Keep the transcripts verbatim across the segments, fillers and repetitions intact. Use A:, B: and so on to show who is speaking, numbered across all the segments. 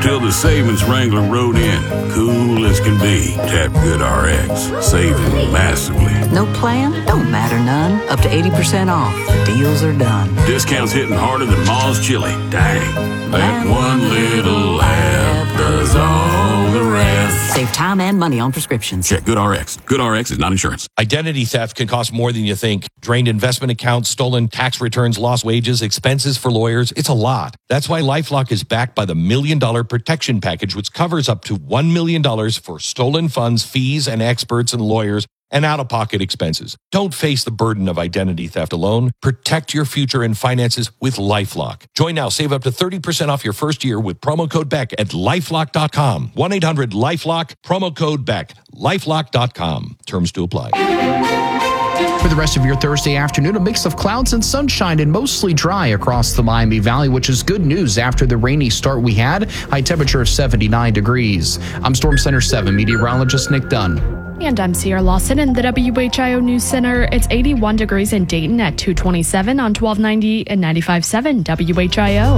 A: till the savings Wrangler rode in. Cool as can be. Tap GoodRx, saving massively.
B: No plan? Don't matter none. Up to eighty percent off. The deals are done.
A: Discounts hitting harder than Ma's chili. Dang. That one little app does all the rest.
B: Save time and money on prescriptions.
A: Check GoodRx. GoodRx is not insurance.
C: Identity theft can cost more than you think. Drained investment accounts, stolen tax returns, lost wages, expenses for lawyers. It's a lot. That's why LifeLock is backed by the Million Dollar Protection Package, which covers up to one million dollars for stolen funds, fees, and experts and lawyers, and out-of-pocket expenses. Don't face the burden of identity theft alone. Protect your future and finances with LifeLock. Join now. Save up to thirty percent off your first year with promo code Beck at lifelock dot com. one eight hundred lifelock, promo code Beck. lifelock dot com. Terms to apply.
D: For the rest of your Thursday afternoon, a mix of clouds and sunshine and mostly dry across the Miami Valley, which is good news after the rainy start we had. High temperature of seventy-nine degrees. I'm Storm Center seven meteorologist Nick Dunn.
E: And I'm Sierra Lawson in the W H I O News Center. It's eighty-one degrees in Dayton at two twenty-seven on twelve ninety and ninety-five point seven W H I O.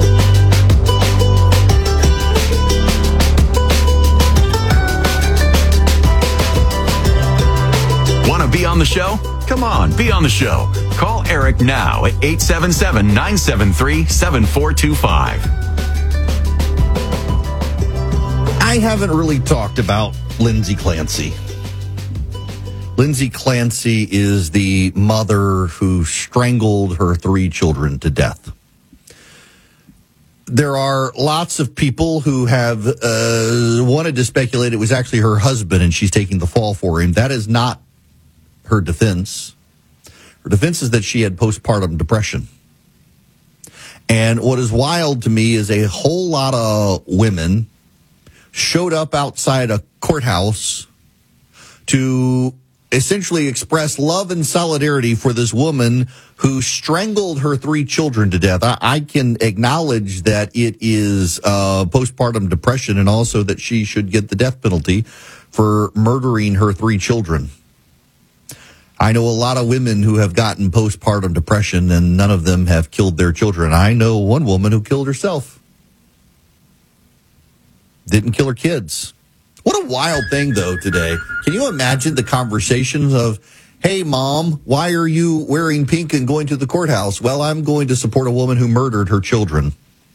F: Want to be on the show? Come on, be on the show. Call Eric now at eight seven seven, nine seven three, seven four two five.
G: I haven't really talked about Lindsay Clancy. Lindsay Clancy is the mother who strangled her three children to death. There are lots of people who have uh, wanted to speculate it was actually her husband and she's taking the fall for him. That is not her defense. Her defense is that she had postpartum depression. And what is wild to me is a whole lot of women showed up outside a courthouse to essentially express love and solidarity for this woman who strangled her three children to death. I, I can acknowledge that it is uh, postpartum depression and also that she should get the death penalty for murdering her three children. I know a lot of women who have gotten postpartum depression and none of them have killed their children. I know one woman who killed herself. Didn't kill her kids. What a wild thing, though, today. Can you imagine the conversations of, hey, Mom, why are you wearing pink and going to the courthouse? Well, I'm going to support a woman who murdered her children.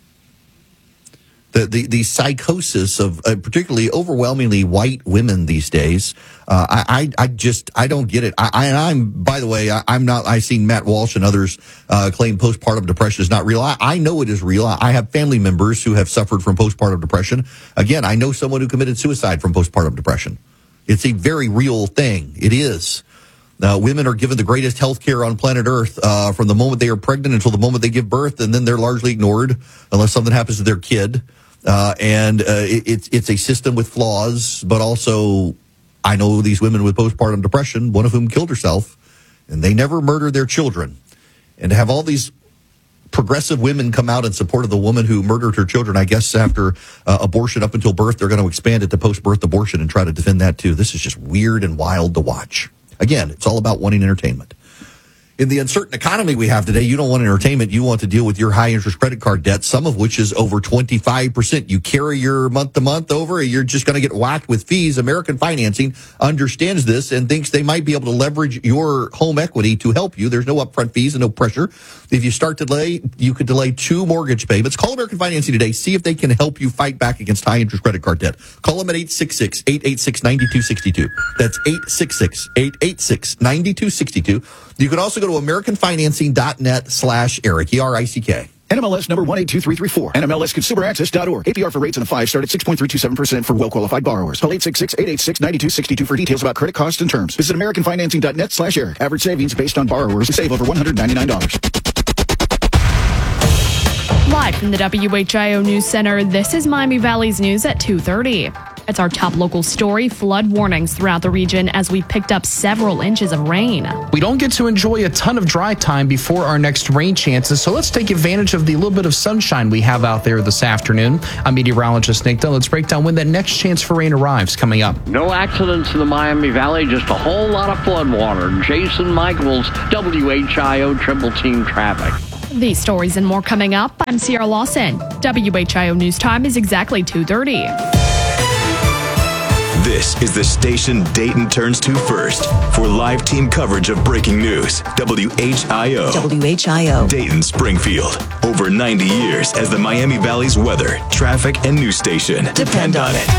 G: The the, the psychosis of uh, particularly overwhelmingly white women these days, uh, I, I I just, I don't get it. I, I and I'm, by the way, I, I'm not, I've seen Matt Walsh and others uh, claim postpartum depression is not real. I, I know it is real. I have family members who have suffered from postpartum depression. Again, I know someone who committed suicide from postpartum depression. It's a very real thing. It is. Uh, women are given the greatest health care on planet Earth uh, from the moment they are pregnant until the moment they give birth, and then they're largely ignored unless something happens to their kid. Uh, and uh, it, it's it's a system with flaws, but also I know these women with postpartum depression, one of whom killed herself, and they never murdered their children. And to have all these progressive women come out in support of the woman who murdered her children, I guess after uh, abortion up until birth, they're going to expand it to post-birth abortion and try to defend that too. This is just weird and wild to watch. Again, it's all about wanting entertainment. In the uncertain economy we have today, you don't want entertainment. You want to deal with your high-interest credit card debt, some of which is over twenty-five percent. You carry your month-to-month over, you're just going to get whacked with fees. American Financing understands this and thinks they might be able to leverage your home equity to help you. There's no upfront fees and no pressure. If you start to delay, you could delay two mortgage payments. Call American Financing today. See if they can help you fight back against high-interest credit card debt. Call them at eight six six, eight eight six, nine two six two. That's eight six six, eight eight six, nine two six two. You can also go to american financing dot net slash Eric, E R I C K.
H: N M L S number one eight two three three four. N M L S consumer access dot org. A P R for rates and a five start at six point three two seven percent for well-qualified borrowers. Call eight six six, eight eight six, nine two six two for details about credit costs and terms. Visit american financing dot net slash Eric. Average savings based on borrowers to save over one hundred ninety-nine dollars.
E: Live from the W H I O News Center, this is Miami Valley's news at two thirty. It's our top local story, flood warnings throughout the region as we picked up several inches of rain.
D: We don't get to enjoy a ton of dry time before our next rain chances, so let's take advantage of the little bit of sunshine we have out there this afternoon. I'm meteorologist Nick Dunn. Let's break down when that next chance for rain arrives coming up.
I: No accidents in the Miami Valley, just a whole lot of flood water. Jason Michaels, W H I O Triple Team Traffic.
E: These stories and more coming up. I'm Sierra Lawson. W H I O News Time is exactly two thirty.
J: This is the station Dayton turns to first for live team coverage of breaking news. W H I O.
K: W H I O.
J: Dayton Springfield. Over ninety years as the Miami Valley's weather, traffic, and news station. Depend on it.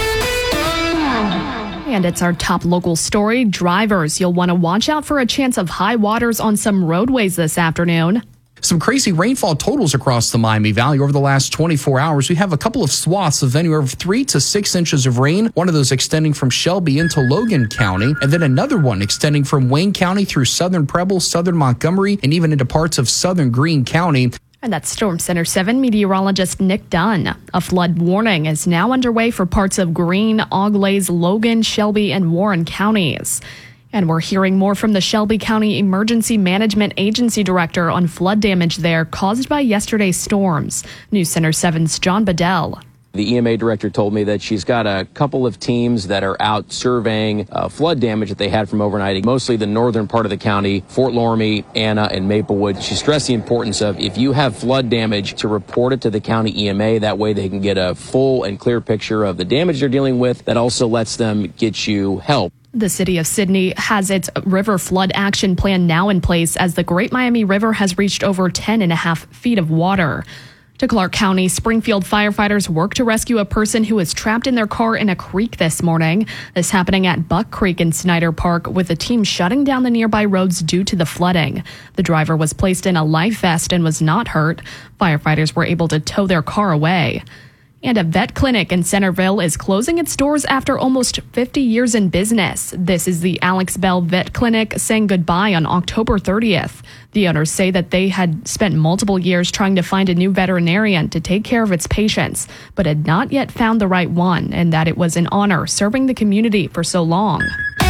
E: And it's our top local story. Drivers, you'll want to watch out for a chance of high waters on some roadways this afternoon.
D: Some crazy rainfall totals across the Miami Valley over the last twenty-four hours. We have a couple of swaths of anywhere from three to six inches of rain. One of those extending from Shelby into Logan County, and then another one extending from Wayne County through southern Preble, southern Montgomery, and even into parts of southern Greene County.
E: And that's Storm Center seven meteorologist Nick Dunn. A flood warning is now underway for parts of Greene, Auglaize, Logan, Shelby, and Warren counties. And we're hearing more from the Shelby County Emergency Management Agency Director on flood damage there caused by yesterday's storms. News Center seven's John Bedell.
L: The E M A director told me that she's got a couple of teams that are out surveying uh, flood damage that they had from overnighting, mostly the northern part of the county, Fort Loramie, Anna, and Maplewood. She stressed the importance of, if you have flood damage, to report it to the county E M A. That way they can get a full and clear picture of the damage they're dealing with. That also lets them get you help.
E: The city of Sidney has its river flood action plan now in place as the Great Miami River has reached over ten and a half feet of water. To Clark County, Springfield firefighters worked to rescue a person who was trapped in their car in a creek this morning. This happening at Buck Creek in Snyder Park, with the team shutting down the nearby roads due to the flooding. The driver was placed in a life vest and was not hurt. Firefighters were able to tow their car away. And a vet clinic in Centerville is closing its doors after almost fifty years in business. This is the Alex Bell Vet Clinic saying goodbye on October thirtieth. The owners say that they had spent multiple years trying to find a new veterinarian to take care of its patients, but had not yet found the right one, and that it was an honor serving the community for so long.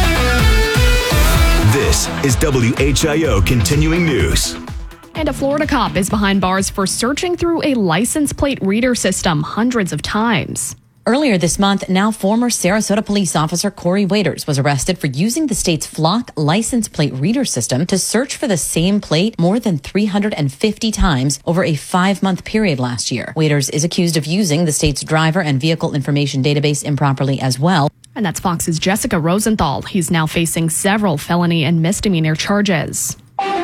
J: This is W H I O Continuing News.
E: And a Florida cop is behind bars for searching through a license plate reader system hundreds of times.
K: Earlier this month, now former Sarasota police officer Corey Waiters was arrested for using the state's Flock license plate reader system to search for the same plate more than three hundred fifty times over a five-month period last year. Waiters is accused of using the state's driver and vehicle information database improperly as well.
E: And that's Fox's Jessica Rosenthal. He's now facing several felony and misdemeanor charges.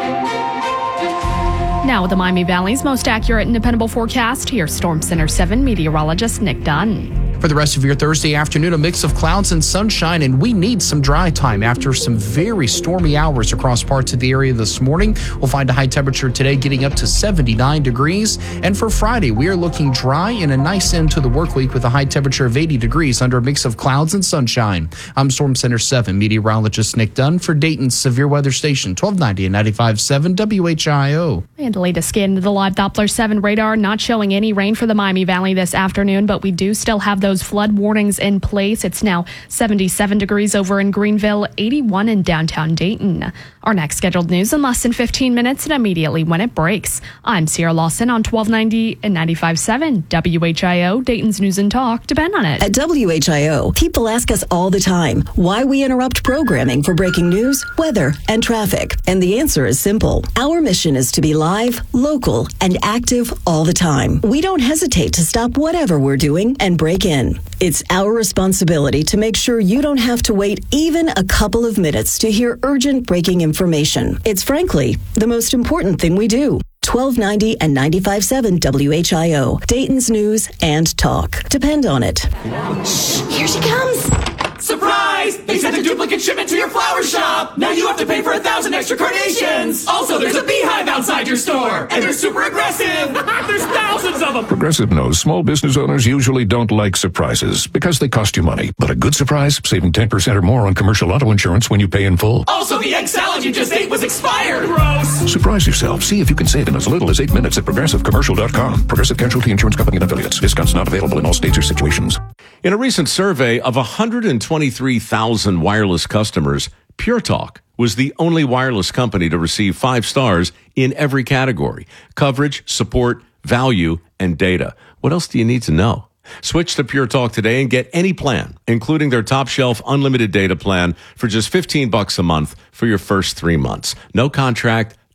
E: Now with the Miami Valley's most accurate and dependable forecast, here's Storm Center seven meteorologist Nick Dunn.
D: For the rest of your Thursday afternoon, a mix of clouds and sunshine, and we need some dry time after some very stormy hours across parts of the area this morning. We'll find a high temperature today getting up to seventy-nine degrees. And for Friday, we are looking dry and a nice end to the work week with a high temperature of eighty degrees under a mix of clouds and sunshine. I'm Storm Center seven meteorologist Nick Dunn for Dayton's Severe Weather Station, twelve ninety and ninety-five point seven W H I O.
E: And the latest scan to the live Doppler seven radar, not showing any rain for the Miami Valley this afternoon, but we do still have those flood warnings in place. It's now seventy-seven degrees over in Greenville, eighty-one in downtown Dayton. Our next scheduled news in less than fifteen minutes and immediately when it breaks. I'm Sierra Lawson on twelve ninety and ninety-five point seven W H I O, Dayton's News and Talk. Depend on it.
M: At W H I O, people ask us all the time why we interrupt programming for breaking news, weather, and traffic. And the answer is simple. Our mission is to be live, local, and active all the time. We don't hesitate to stop whatever we're doing and break in. It's our responsibility to make sure you don't have to wait even a couple of minutes to hear urgent breaking information. It's frankly the most important thing we do. twelve ninety and ninety-five point seven W H I O, Dayton's News and Talk. Depend on it.
N: Shh, here she comes. Surprise! They sent a duplicate shipment to your flower shop! Now you have to pay for a thousand extra carnations! Also, there's a beehive outside your store! And they're super aggressive! There's thousands of them!
O: Progressive knows small business owners usually don't like surprises because they cost you money. But a good surprise? Saving ten percent or more on commercial auto insurance when you pay in full.
N: Also, the egg salad you just ate was expired! Gross!
O: Surprise yourself. See if you can save in as little as eight minutes at progressive commercial dot com. Progressive Casualty Insurance Company and Affiliates. Discounts not available in all states or situations.
P: In a recent survey of one hundred twenty-three thousand wireless customers, Pure Talk was the only wireless company to receive five stars in every category: coverage, support, value, and data. What else do you need to know? Switch to Pure Talk today and get any plan, including their top shelf unlimited data plan for just fifteen bucks a month for your first three months. No contract,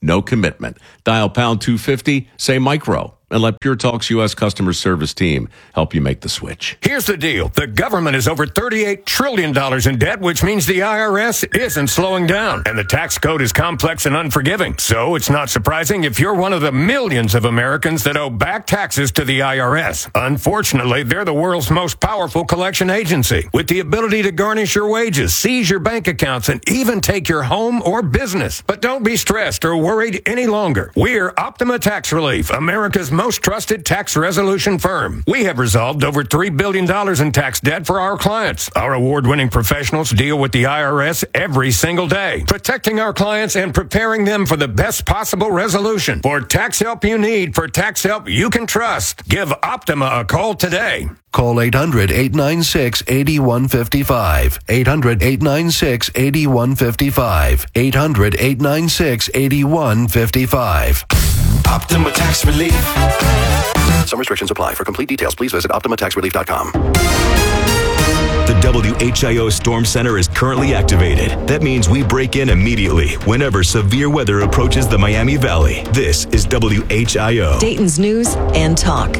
P: no commitment. Dial pound two fifty, say micro, and let Pure Talk's U S customer service team help you make the switch.
Q: Here's the deal. The government is over thirty-eight trillion dollars in debt, which means the I R S isn't slowing down. And the tax code is complex and unforgiving. So it's not surprising if you're one of the millions of Americans that owe back taxes to the I R S. Unfortunately, they're the world's most powerful collection agency, with the ability to garnish your wages, seize your bank accounts, and even take your home or business. But don't be stressed or worried any longer. We're Optima Tax Relief, America's most trusted tax resolution firm. We have resolved over three billion dollars in tax debt for our clients. Our award-winning professionals deal with the I R S every single day, protecting our clients and preparing them for the best possible resolution. For tax help you need, for tax help you can trust, give Optima a call today.
R: Call eight hundred, eight nine six, eight one five five. eight hundred, eight nine six, eight one five five. eight hundred, eight nine six, eight one five five.
J: Optima Tax Relief.
H: Some restrictions apply. For complete details, please visit optima tax relief dot com.
J: The W H I O Storm Center is currently activated. That means we break in immediately whenever severe weather approaches the Miami Valley. This is W H I O.
M: Dayton's News and Talk.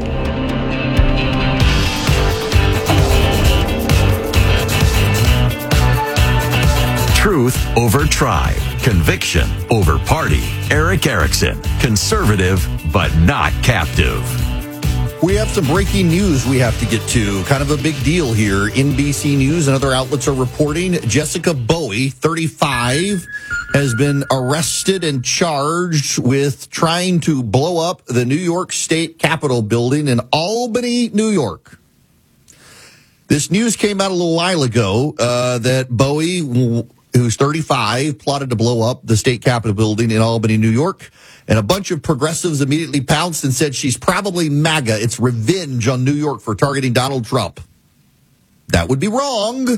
F: Truth over tribe. Conviction over party. Erick Erickson. Conservative, but not captive.
G: We have some breaking news we have to get to. Kind of a big deal here. N B C News and other outlets are reporting Jessica Bowie, thirty-five, has been arrested and charged with trying to blow up the New York State Capitol building in Albany, New York. This news came out a little while ago uh, that Bowie, who's thirty-five, plotted to blow up the state capitol building in Albany, New York. And a bunch of progressives immediately pounced and said she's probably MAGA. It's revenge on New York for targeting Donald Trump. That would be wrong.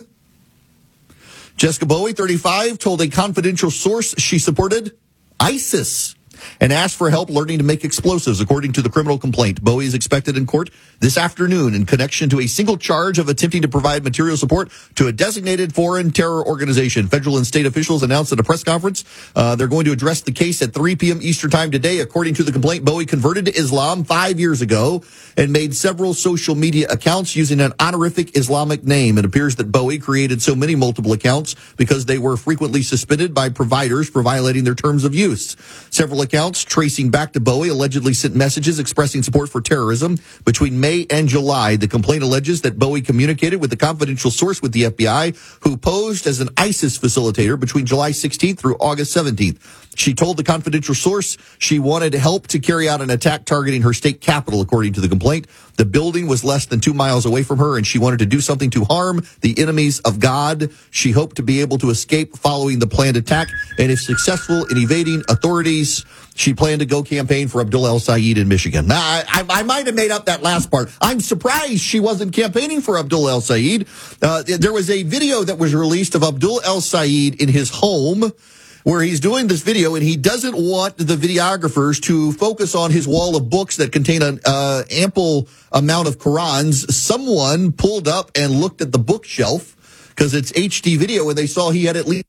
G: Jessica Bowie, thirty-five, told a confidential source she supported ISIS and asked for help learning to make explosives, according to the criminal complaint. Bowie is expected in court this afternoon in connection to a single charge of attempting to provide material support to a designated foreign terror organization. Federal and state officials announced at a press conference uh, they're going to address the case at three p.m. Eastern time today. According to the complaint, Bowie converted to Islam five years ago and made several social media accounts using an honorific Islamic name. It appears that Bowie created so many multiple accounts because they were frequently suspended by providers for violating their terms of use. Several accounts tracing back to Bowie allegedly sent messages expressing support for terrorism between May and July. The complaint alleges that Bowie communicated with a confidential source with the F B I who posed as an ISIS facilitator between July sixteenth through August seventeenth. She told the confidential source she wanted help to carry out an attack targeting her state capital, according to the complaint. The building was less than two miles away from her, and she wanted to do something to harm the enemies of God. She hoped to be able to escape following the planned attack, and if successful in evading authorities, she planned to go campaign for Abdul El-Sayed in Michigan. Now, I, I, I might have made up that last part. I'm surprised she wasn't campaigning for Abdul El-Sayed. Uh, there was a video that was released of Abdul El-Sayed in his home, where he's doing this video, and he doesn't want the videographers to focus on his wall of books that contain an uh, ample amount of Qurans. Someone pulled up and looked at the bookshelf, because it's H D video, and they saw he had at least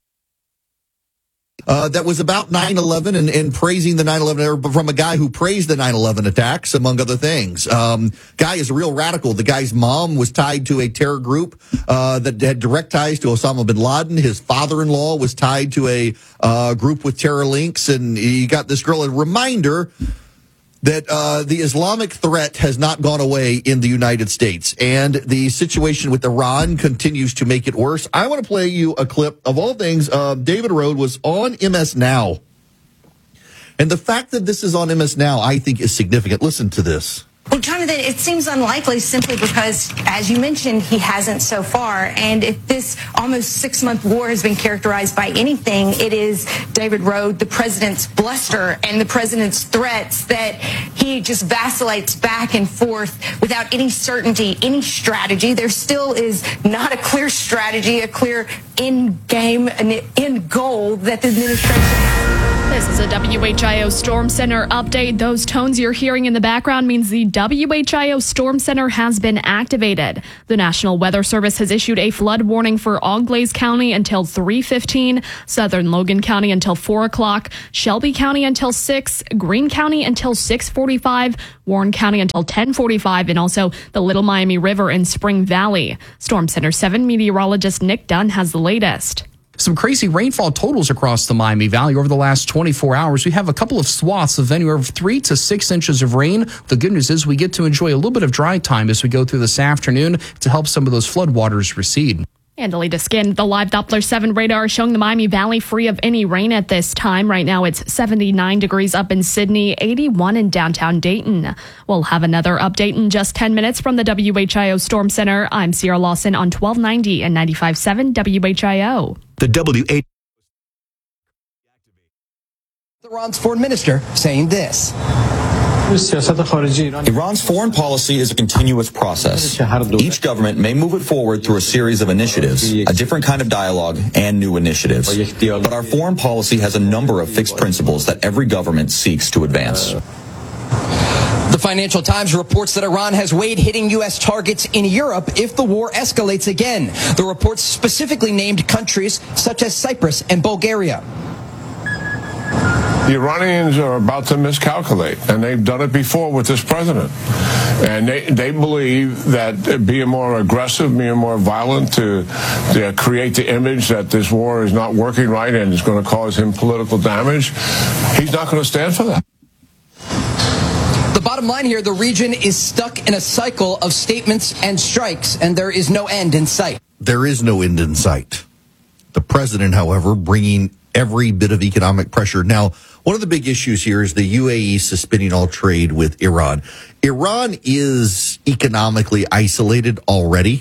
G: Uh, that was about nine eleven and, and praising the nine eleven, from a guy who praised the nine eleven attacks, among other things. Um, guy is a real radical. The guy's mom was tied to a terror group uh, that had direct ties to Osama bin Laden. His father-in-law was tied to a uh, group with terror links, and he got this girl a reminder that uh, the Islamic threat has not gone away in the United States, and the situation with Iran continues to make it worse. I want to play you a clip of all things. Uh, David Rode was on M S Now, and the fact that this is on M S Now, I think, is significant. Listen to this.
S: Well, Jonathan, it seems unlikely simply because, as you mentioned, he hasn't so far. And if this almost six-month war has been characterized by anything, it is, David Rode, the president's bluster and the president's threats, that he just vacillates back and forth without any certainty, any strategy. There still is not a clear strategy, a clear end game, an end goal that the administration has.
E: This is a W H I O Storm Center update. Those tones you're hearing in the background means the W H I O Storm Center has been activated. The National Weather Service has issued a flood warning for Auglaize County until three fifteen, Southern Logan County until four o'clock, Shelby County until six, Greene County until six forty-five, Warren County until ten forty-five, and also the Little Miami River in Spring Valley. Storm Center seven meteorologist Nick Dunn has the latest.
D: Some crazy rainfall totals across the Miami Valley over the last twenty-four hours. We have a couple of swaths of anywhere from three to six inches of rain. The good news is we get to enjoy a little bit of dry time as we go through this afternoon to help some of those floodwaters recede.
E: And Alita Skin, the live Doppler seven radar showing the Miami Valley free of any rain at this time. Right now it's seventy-nine degrees up in Sydney, eighty-one in downtown Dayton. We'll have another update in just ten minutes from the W H I O Storm Center. I'm Sierra Lawson on twelve ninety and ninety-five point seven W H I O.
J: The W H
T: Iran's foreign minister saying this.
U: Iran's foreign policy is a continuous process. Each government may move it forward through a series of initiatives, a different kind of dialogue, and new initiatives. But our foreign policy has a number of fixed principles that every government seeks to advance.
T: The Financial Times reports that Iran has weighed hitting U S targets in Europe if the war escalates again. The report specifically named countries such as Cyprus and Bulgaria.
V: The Iranians are about to miscalculate, and they've done it before with this president. And they, they believe that being more aggressive, being more violent to, to create the image that this war is not working right and is going to cause him political damage, he's not going to stand for that.
T: The bottom line here, the region is stuck in a cycle of statements and strikes, and there is no end in sight.
G: There is no end in sight. The president, however, bringing every bit of economic pressure. Now, one of the big issues here is the U A E suspending all trade with Iran. Iran is economically isolated already.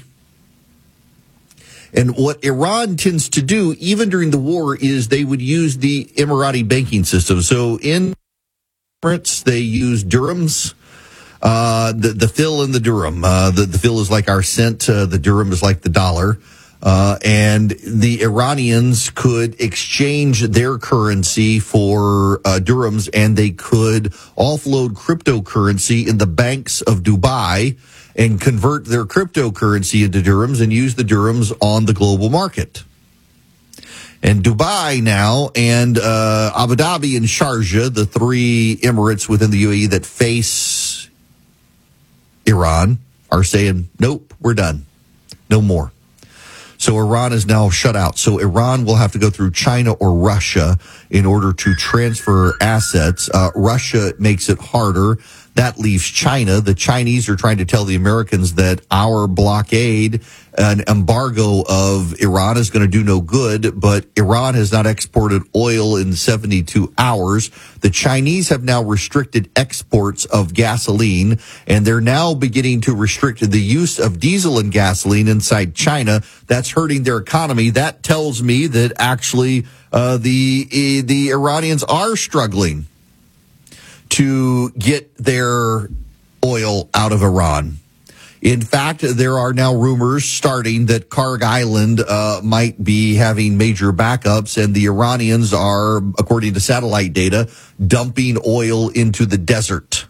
G: And what Iran tends to do, even during the war, is they would use the Emirati banking system. So in Emirates, they use dirhams, uh, the, the fil and the dirham. Uh, the, the fil is like our cent. Uh, the dirham is like the dollar. Uh, and the Iranians could exchange their currency for uh, dirhams, and they could offload cryptocurrency in the banks of Dubai and convert their cryptocurrency into dirhams and use the dirhams on the global market. And Dubai now and uh, Abu Dhabi and Sharjah, the three Emirates within the U A E that face Iran, are saying, nope, we're done. No more. So Iran is now shut out. So Iran will have to go through China or Russia in order to transfer assets. Uh, Russia makes it harder. That leaves China. The Chinese are trying to tell the Americans that our blockade, an embargo of Iran is going to do no good, but Iran has not exported oil in seventy-two hours. The Chinese have now restricted exports of gasoline, and they're now beginning to restrict the use of diesel and gasoline inside China. That's hurting their economy. That tells me that actually uh, the the Iranians are struggling to get their oil out of Iran. In fact, there are now rumors starting that Karg Island uh, might be having major backups, and the Iranians are, according to satellite data, dumping oil into the desert.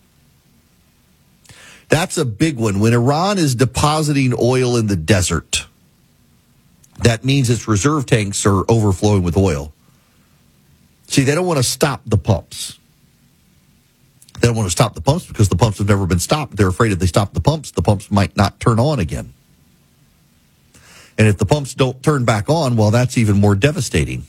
G: That's a big one. When Iran is depositing oil in the desert, that means its reserve tanks are overflowing with oil. See, they don't want to stop the pumps. They don't want to stop the pumps because the pumps have never been stopped. They're afraid if they stop the pumps, the pumps might not turn on again. And if the pumps don't turn back on, well, that's even more devastating.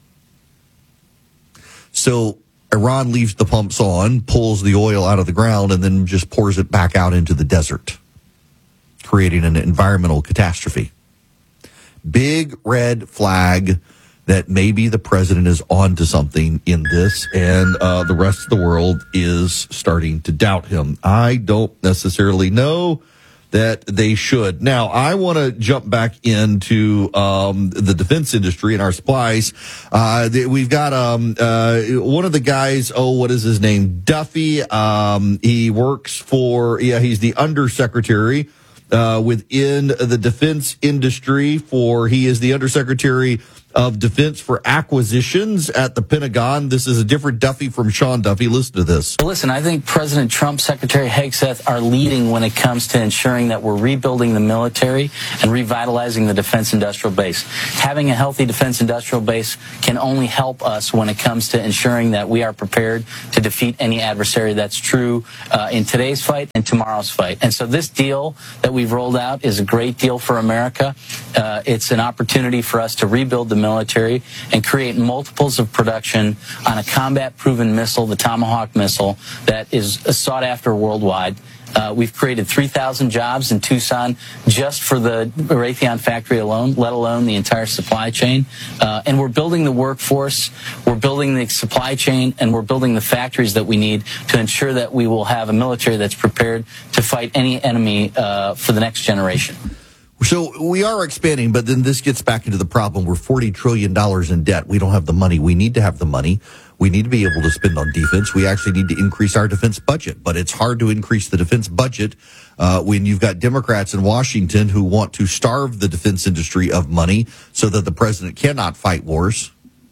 G: So Iran leaves the pumps on, pulls the oil out of the ground, and then just pours it back out into the desert, creating an environmental catastrophe. Big red flag that maybe the president is on to something in this, and uh, the rest of the world is starting to doubt him. I don't necessarily know that they should. Now, I want to jump back into um, the defense industry and our supplies. Uh, we've got um, uh, one of the guys, oh, what is his name? Duffy. Um, he works for, yeah, he's the undersecretary uh, within the defense industry for, he is the Undersecretary of Defense for Acquisitions at the Pentagon. This is a different Duffy from Sean Duffy. Listen to this.
A: Listen, I think President Trump, Secretary Hegseth are leading when it comes to ensuring that we're rebuilding the military and revitalizing the defense industrial base. Having a healthy defense industrial base can only help us when it comes to ensuring that we are prepared to defeat any adversary. That's true uh, in today's fight and tomorrow's fight. And so this deal that we've rolled out is a great deal for America. Uh, it's an opportunity for us to rebuild the military and create multiples of production on a combat-proven missile, the Tomahawk missile, that is sought after worldwide. Uh, we've created three thousand jobs in Tucson just for the Raytheon factory alone, let alone the entire supply chain. Uh, and we're building the workforce, we're building the supply chain, and we're building the factories that we need to ensure that we will have a military that's prepared to fight any enemy uh, for the next generation.
G: So we are expanding, but then this gets back into the problem. We're forty trillion dollars in debt. We don't have the money. We need to have the money. We need to be able to spend on defense. We actually need to increase our defense budget, but it's hard to increase the defense budget uh, when you've got Democrats in Washington who want to starve the defense industry of money so that the president cannot fight wars.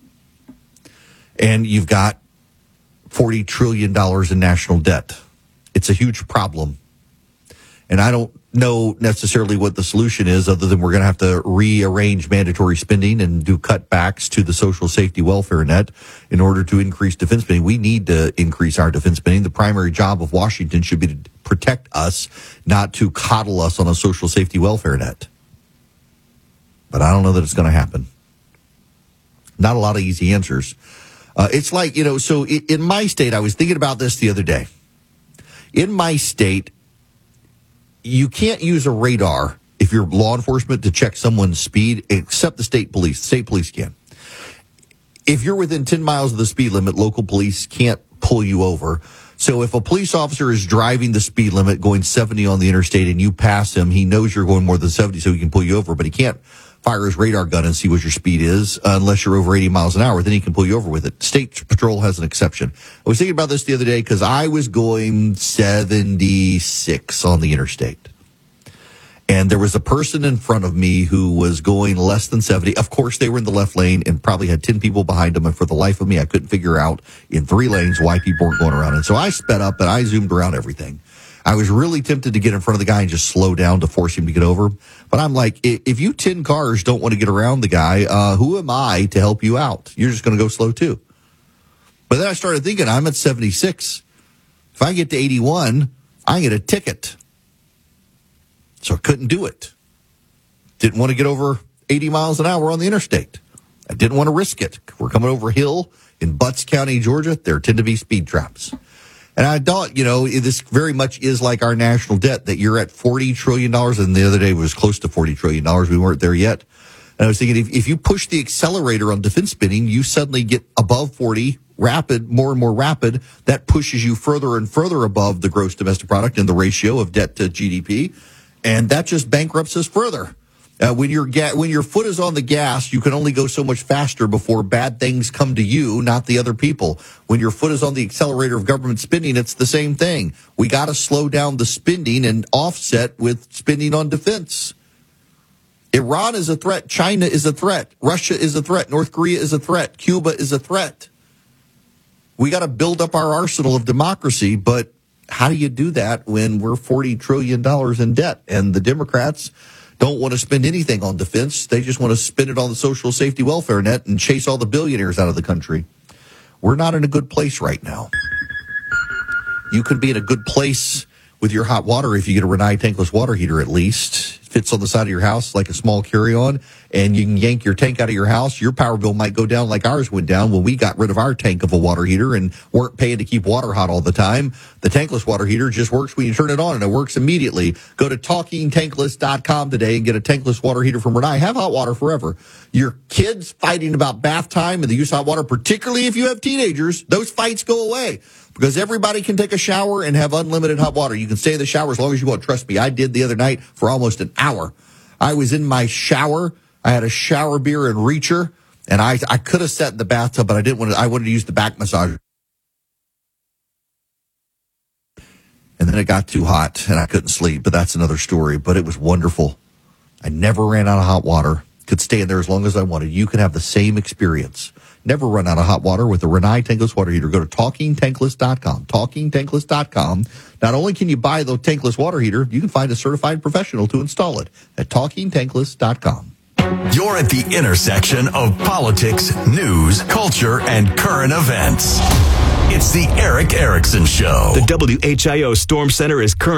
G: And you've got forty trillion dollars in national debt. It's a huge problem. And I don't know necessarily what the solution is other than we're going to have to rearrange mandatory spending and do cutbacks to the social safety welfare net in order to increase defense spending. We need to increase our defense spending. The primary job of Washington should be to protect us, not to coddle us on a social safety welfare net. But I don't know that it's going to happen. Not a lot of easy answers. Uh, it's like, you know, so in my state, I was thinking about this the other day. In my state, you can't use a radar if you're law enforcement to check someone's speed, except the state police. The state police can. If you're within ten miles of the speed limit, local police can't pull you over. So if a police officer is driving the speed limit, going seventy on the interstate, and you pass him, he knows you're going more than seventy, so he can pull you over, but he can't fire his radar gun and see what your speed is uh, unless you're over eighty miles an hour. Then he can pull you over with it. State Patrol has an exception. I was thinking about this the other day because I was going seventy-six on the interstate. And there was a person in front of me who was going less than seventy. Of course, they were in the left lane and probably had ten people behind them. And for the life of me, I couldn't figure out in three lanes why people weren't going around. And so I sped up and I zoomed around everything. I was really tempted to get in front of the guy and just slow down to force him to get over. But I'm like, if you ten cars don't want to get around the guy, uh, who am I to help you out? You're just going to go slow too. But then I started thinking, I'm at seventy-six. If I get to eighty-one, I get a ticket. So I couldn't do it. Didn't want to get over eighty miles an hour on the interstate. I didn't want to risk it. We're coming over a hill in Butts County, Georgia. There tend to be speed traps. And I thought, you know, this very much is like our national debt, that you're at forty trillion dollars, and the other day was close to forty trillion dollars. We weren't there yet. And I was thinking, if, if you push the accelerator on defense spending, you suddenly get above forty, rapid, more and more rapid. That pushes you further and further above the gross domestic product and the ratio of debt to G D P. And that just bankrupts us further. Uh, when, your ga- when your foot is on the gas, you can only go so much faster before bad things come to you, not the other people. When your foot is on the accelerator of government spending, it's the same thing. We got to slow down the spending and offset with spending on defense. Iran is a threat. China is a threat. Russia is a threat. North Korea is a threat. Cuba is a threat. We got to build up our arsenal of democracy, but how do you do that when we're forty trillion dollars in debt and the Democrats don't want to spend anything on defense? They just want to spend it on the social safety welfare net and chase all the billionaires out of the country. We're not in a good place right now. You could be in a good place with your hot water if you get a Rinnai tankless water heater at least. It fits on the side of your house like a small carry-on, and you can yank your tank out of your house. Your power bill might go down like ours went down when we got rid of our tank of a water heater and weren't paying to keep water hot all the time. The tankless water heater just works when you turn it on, and it works immediately. Go to talking tankless dot com today and get a tankless water heater from Rinnai. Have hot water forever. Your kids fighting about bath time and the use of hot water, particularly if you have teenagers, those fights go away. Because everybody can take a shower and have unlimited hot water. You can stay in the shower as long as you want. Trust me, I did the other night for almost an hour. I was in my shower. I had a shower beer and reacher, and I I could have sat in the bathtub, but I didn't want to. I wanted to use the back massager. And And then it got too hot and I couldn't sleep, but that's another story. But it was wonderful. I never ran out of hot water. Could stay in there as long as I wanted. You can have the same experience. Never run out of hot water with the Rinnai tankless water heater. Go to talking tankless dot com. talking tankless dot com. Not only can you buy the tankless water heater, you can find a certified professional to install it at talking tankless dot com.
F: You're at the intersection of politics, news, culture, and current events. It's the Erick Erickson Show.
J: The W H I O Storm Center is currently